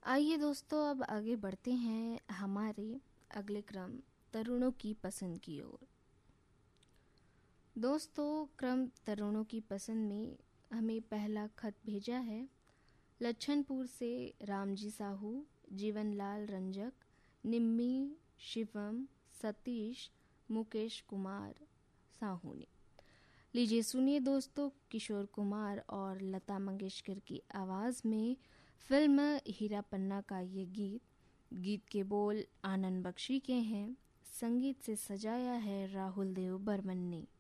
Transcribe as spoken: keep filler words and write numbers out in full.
आइए दोस्तों, अब आगे बढ़ते हैं हमारे अगले क्रम तरुणों की पसंद की ओर। दोस्तों, क्रम तरुणों की पसंद में हमें पहला खत भेजा है लच्छनपुर से रामजी साहू, जीवनलाल रंजक, निम्मी, शिवम, सतीश, मुकेश कुमार साहू ने। लीजिए सुनिए दोस्तों, किशोर कुमार और लता मंगेशकर की आवाज़ में फिल्म हीरा पन्ना का ये गीत। गीत के बोल आनंद बख्शी के हैं, संगीत से सजाया है राहुल देव बर्मन ने।